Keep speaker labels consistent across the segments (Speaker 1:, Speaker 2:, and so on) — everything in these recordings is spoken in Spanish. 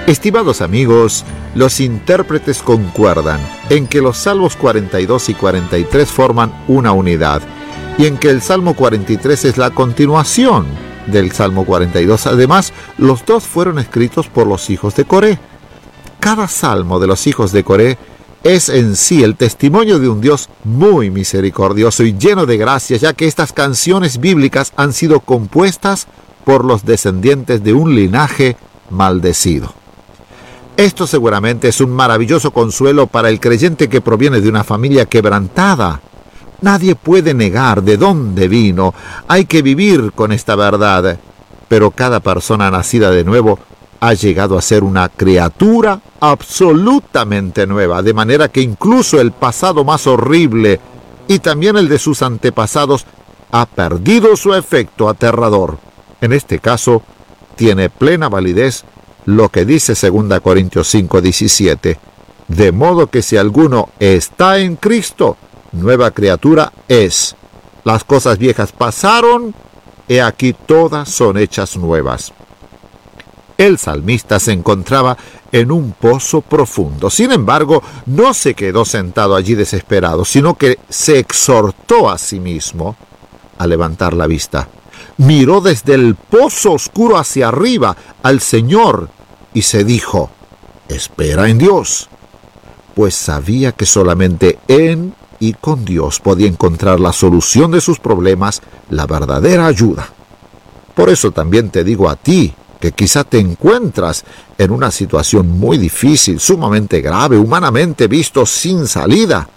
Speaker 1: Estimados amigos, los intérpretes concuerdan en que los Salmos 42 y 43 forman una unidad y en que el Salmo 43 es la continuación del Salmo 42. Además, los dos fueron escritos por los hijos de Coré. Cada salmo de los hijos de Coré es en sí el testimonio de un Dios muy misericordioso y lleno de gracia, ya que estas canciones bíblicas han sido compuestas por los descendientes de un linaje maldecido. Esto seguramente es un maravilloso consuelo para el creyente que proviene de una familia quebrantada. Nadie puede negar de dónde vino. Hay que vivir con esta verdad. Pero cada persona nacida de nuevo ha llegado a ser una criatura absolutamente nueva, de manera que incluso el pasado más horrible y también el de sus antepasados ha perdido su efecto aterrador. En este caso, tiene plena validez lo que dice 2 Corintios 5:17, de modo que si alguno está en Cristo, nueva criatura es. Las cosas viejas pasaron, he aquí todas son hechas nuevas. El salmista se encontraba en un pozo profundo. Sin embargo, no se quedó sentado allí desesperado, sino que se exhortó a sí mismo a levantar la vista. Miró desde el pozo oscuro hacia arriba al Señor y se dijo: espera en Dios, pues sabía que solamente en y con Dios podía encontrar la solución de sus problemas, la verdadera ayuda. Por eso también te digo a ti, que quizá te encuentras en una situación muy difícil, sumamente grave, humanamente visto, sin salida.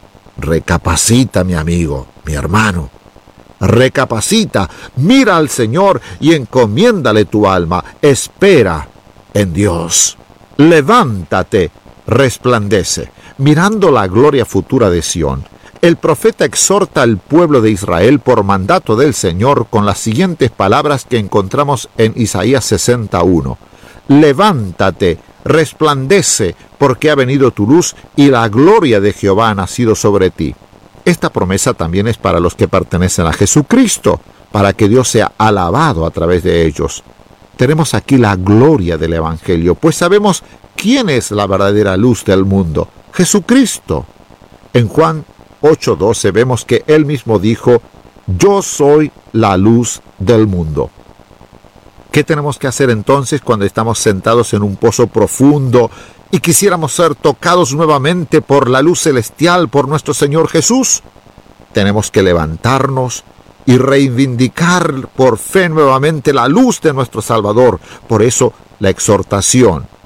Speaker 1: Recapacita, mi amigo, mi hermano. Recapacita, mira al Señor y encomiéndale tu alma. Espera en Dios. Levántate, resplandece, mirando la gloria futura de Sión. El profeta exhorta al pueblo de Israel por mandato del Señor con las siguientes palabras que encontramos en Isaías 61. Levántate, resplandece, porque ha venido tu luz y la gloria de Jehová ha nacido sobre ti. Esta promesa también es para los que pertenecen a Jesucristo, para que Dios sea alabado a través de ellos. Tenemos aquí la gloria del Evangelio, pues sabemos quién es la verdadera luz del mundo: Jesucristo. En Juan 8:12 vemos que él mismo dijo: yo soy la luz del mundo. ¿Qué tenemos que hacer entonces cuando estamos sentados en un pozo profundo y quisiéramos ser tocados nuevamente por la luz celestial, por nuestro Señor Jesús? Tenemos que levantarnos y reivindicar por fe nuevamente la luz de nuestro Salvador. Por eso la exhortación: